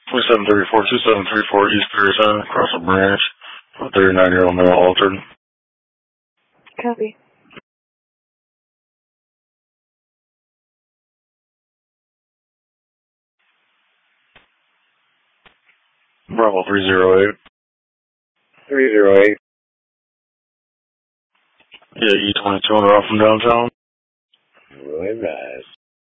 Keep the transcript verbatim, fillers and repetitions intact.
twenty-seven thirty-four, two seven three four East Pearson, across a branch. A thirty-nine-year-old male altered. Copy. Bravo three zero eight. three zero eight. Yeah, E twenty-two on the route from downtown. Really nice.